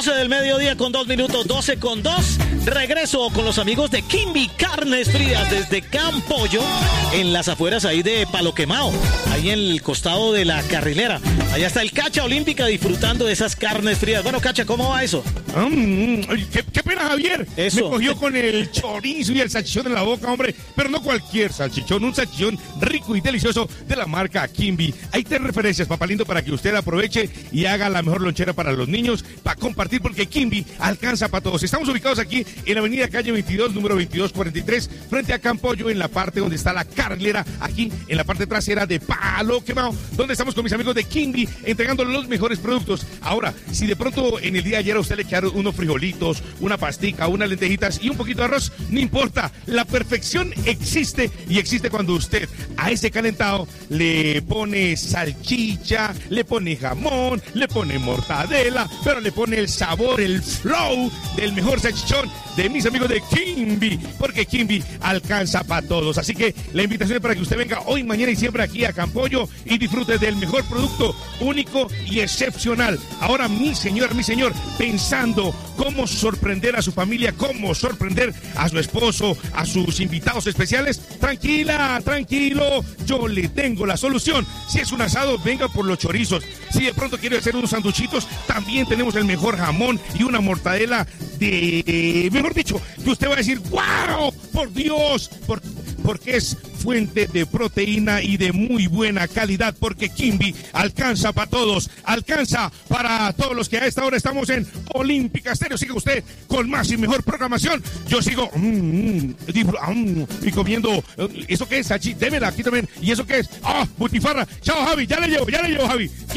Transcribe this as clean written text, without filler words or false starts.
12 del mediodía con 2 minutos, 12 con 2. Regreso con los amigos de Kimby Carnes Frías desde Campollo, en las afueras ahí de Palo Quemado, ahí en el costado de la carrilera. Allá está el Cacha Olímpica disfrutando de esas carnes frías. Bueno, Cacha, ¿cómo va eso? Qué pena, Javier. Eso. Me cogió con el chorizo y el salchichón en la boca, hombre. Pero no cualquier salchichón, un salchichón rico y delicioso de la marca Kimby. Hay 3 referencias, papá lindo, para que usted aproveche y haga la mejor lonchera para los niños, para compartir, porque Kimby alcanza para todos. Estamos ubicados aquí en la avenida calle 22, número 2243, frente a Campollo, en la parte donde está la carrilera, aquí en la parte trasera de Palo Quemado, donde estamos con mis amigos de Kimby, entregando los mejores productos. Ahora, si de pronto en el día de ayer a usted le quedaron unos frijolitos, una pastica, unas lentejitas y un poquito de arroz, no importa, la perfección existe, y existe cuando usted a ese calentado le pone salchicha, le pone jamón, le pone mortadela, pero le pone el sabor, el flow del mejor salchichón de mis amigos de Kimby, porque Kimby alcanza para todos. Así que la invitación es para que usted venga hoy, mañana y siempre aquí a Campollo y disfrute del mejor producto, único y excepcional. Ahora, mi señor, pensando cómo sorprender a su familia, cómo sorprender a su esposo, a sus invitados especiales, tranquilo, yo le tengo la solución. Si es un asado, venga por los chorizos. Si de pronto quiere hacer unos sanduchitos, también tenemos el mejor jamón y una mortadela mejor dicho, que usted va a decir, ¡wow! ¡Por Dios! Porque es fuente de proteína y de muy buena calidad, porque Kimby alcanza para todos, alcanza para todos los que a esta hora estamos en Olímpica Estéreo. Sigue usted con más y mejor programación. Yo sigo y comiendo. ¿Eso qué es, Sachi? Démela aquí también. ¿Y eso qué es? ¡Ah, butifarra! ¡Chao, Javi! Ya le llevo, Javi.